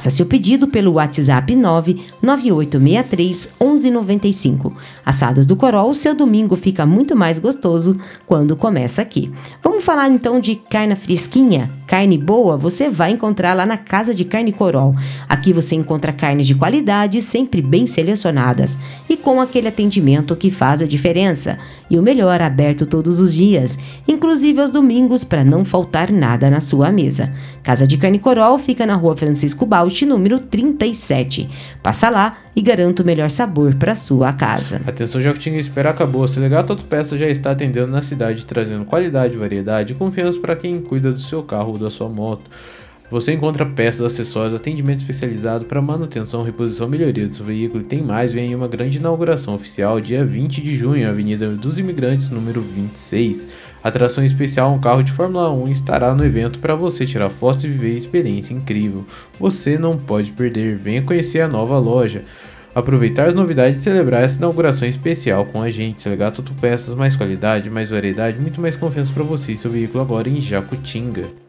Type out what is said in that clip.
Faça seu pedido pelo WhatsApp 998631195. Assados do Corol, seu domingo fica muito mais gostoso quando começa aqui. Vamos falar então de carne fresquinha? Carne boa você vai encontrar lá na Casa de Carne Corol. Aqui você encontra carnes de qualidade, sempre bem selecionadas e com aquele atendimento que faz a diferença. E o melhor, aberto todos os dias, inclusive aos domingos, para não faltar nada na sua mesa. Casa de Carne Corol fica na Rua Francisco Bauti, número 37. Passa lá e garanta o melhor sabor para sua casa. Atenção, Jacutinga, espera acabou. A Selegato Autopeças já está atendendo na cidade, trazendo qualidade, variedade e confiança para quem cuida do seu carro ou da sua moto. Você encontra peças, acessórios, atendimento especializado para manutenção, reposição e melhoria do seu veículo. E tem mais, vem aí uma grande inauguração oficial, dia 20 de junho, Avenida dos Imigrantes, número 26. Atração especial, um carro de Fórmula 1 estará no evento para você tirar fotos e viver a experiência incrível. Você não pode perder, venha conhecer a nova loja. Aproveitar as novidades e celebrar essa inauguração especial com a gente. Selegato Autopeças, mais qualidade, mais variedade, muito mais confiança para você e seu veículo agora em Jacutinga.